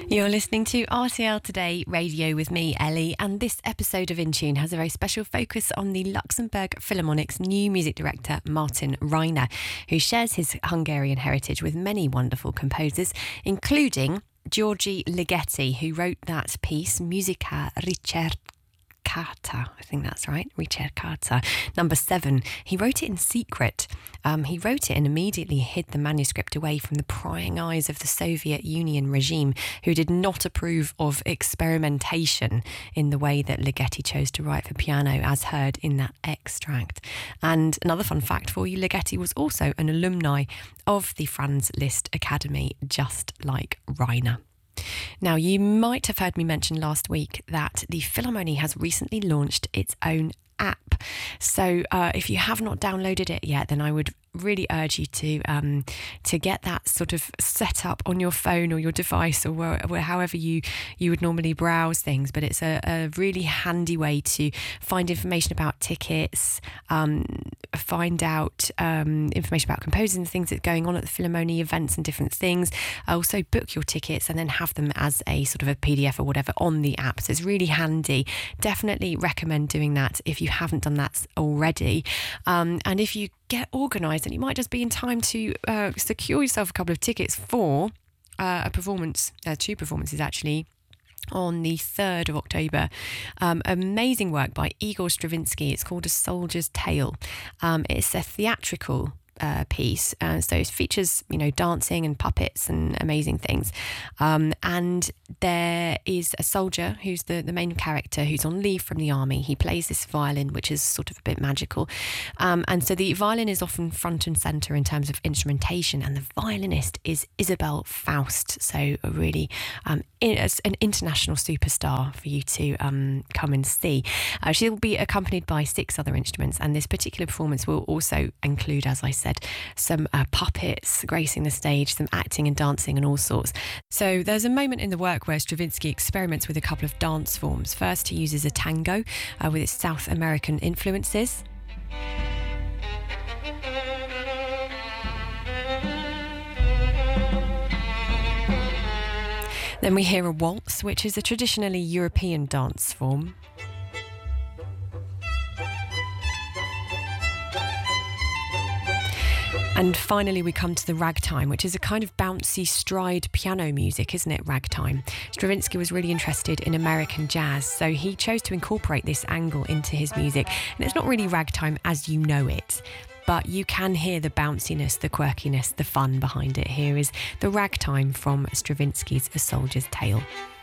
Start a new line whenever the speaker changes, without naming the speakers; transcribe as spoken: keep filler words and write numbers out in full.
You're listening to R T L Today Radio with me, Ellie, and this episode of In Tune has a very special focus on the Luxembourg Philharmonic's new music director, Martin Reiner, who shares his Hungarian heritage with many wonderful composers, including György Ligeti, who wrote that piece, Musica Ricercata. I think that's right, Ricercata, number seven. He wrote it in secret. Um, he wrote it and immediately hid the manuscript away from the prying eyes of the Soviet Union regime, who did not approve of experimentation in the way that Ligeti chose to write for piano, as heard in that extract. And another fun fact for you, Ligeti was also an alumni of the Franz Liszt Academy, just like Reiner. Now, you might have heard me mention last week that the Philharmonie has recently launched its own app. So uh, if you have not downloaded it yet, then I would really urge you to um, to get that sort of set up on your phone or your device or where, where, however you you would normally browse things. But it's a, a really handy way to find information about tickets, um, find out um, information about composers and things that are going on at the Philharmonie, events and different things. Also book your tickets and then have them as a sort of a P D F or whatever on the app. So it's really handy. Definitely recommend doing that if you haven't done that already. Um, and if you get organised, and you might just be in time to uh, secure yourself a couple of tickets for uh, a performance, uh, two performances actually, on the third of October. Um, amazing work by Igor Stravinsky. It's called A Soldier's Tale. Um, it's a theatrical Uh, piece, uh, so it features, you know, dancing and puppets and amazing things. Um, and there is a soldier who's the, the main character who's on leave from the army. He plays this violin, which is sort of a bit magical. Um, and so the violin is often front and centre in terms of instrumentation, and the violinist is Isabel Faust. So a really um, in, an international superstar for you to um, come and see. Uh, she'll be accompanied by six other instruments, and this particular performance will also include, as I said, said, some uh, puppets gracing the stage, some acting and dancing and all sorts. So there's a moment in the work where Stravinsky experiments with a couple of dance forms. First, he uses a tango uh, with its South American influences. Then we hear a waltz, which is a traditionally European dance form. And finally, we come to the ragtime, which is a kind of bouncy stride piano music, isn't it, ragtime? Stravinsky was really interested in American jazz, so he chose to incorporate this angle into his music. And it's not really ragtime as you know it, but you can hear the bounciness, the quirkiness, the fun behind it. Here is the ragtime from Stravinsky's A Soldier's Tale.